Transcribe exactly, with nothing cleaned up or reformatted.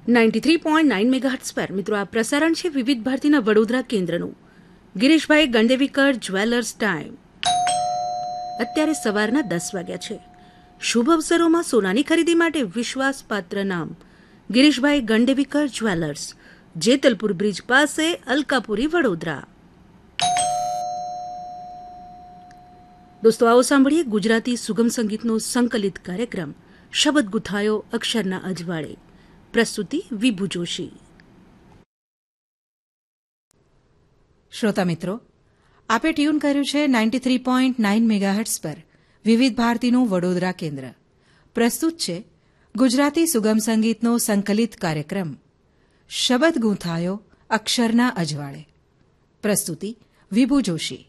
Ninety three point nine megahertz પર મિત્રો આ પ્રસારણ છે વિવિધ ભારતીના વડોદરા કેન્દ્રનું. Girishbhai ગંડેવીકર jewellers time. અત્યારે સવારના દસ વાગ્યા છે. શુભ અવસરોમાં સોનાની ખરીદી માટે વિશ્વાસપાત્ર નામ ગિરીશભાઈ ગંડેવીકર જ્વેલર્સ, જેતલપુર બ્રિજ પાસે, અલકાપુરી, વડોદરા. દોસ્તો, આવો સાંભળીએ ગુજરાતી સુગમ સંગીતનો સંકલિત કાર્યક્રમ શબ્દ ગુથાયો અક્ષરના અજવાળે. પ્રસ્તુતિ વિભુ જોશી. શ્રોતા મિત્રો, આપે ટ્યુન કર્યું છે ninety three point nine megahertz પર વિવિધ ભારતીનું વડોદરા કેન્દ્ર. પ્રસ્તુત છે ગુજરાતી સુગમ સંગીતનો સંકલિત કાર્યક્રમ શબ્દ ગૂંથાયો અક્ષરના અજવાળે. પ્રસ્તુતિ વિભુ જોશી.